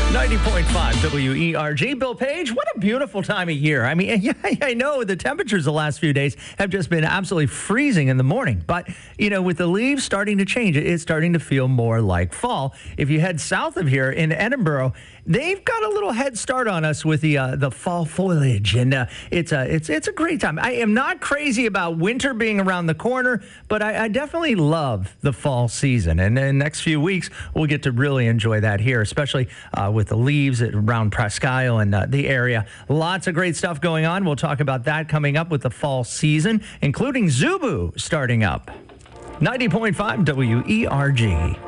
90.5 WERG. Bill Page, what a beautiful time of year. I mean, yeah, I know the temperatures the last few days have just been absolutely freezing in the morning. But, you know, with the leaves starting to change, it's starting to feel more like fall. If you head south of here in Edinburgh, they've got a little head start on us with the fall foliage. And it's a great time. I am not crazy about winter being around the corner, but I definitely love the fall season. And in the next few weeks, we'll get to really enjoy that here, especially with the leaves around Presque Isle and the area. Lots of great stuff going on. We'll talk about that coming up with the fall season, including Zubu starting up. 90.5 WERG.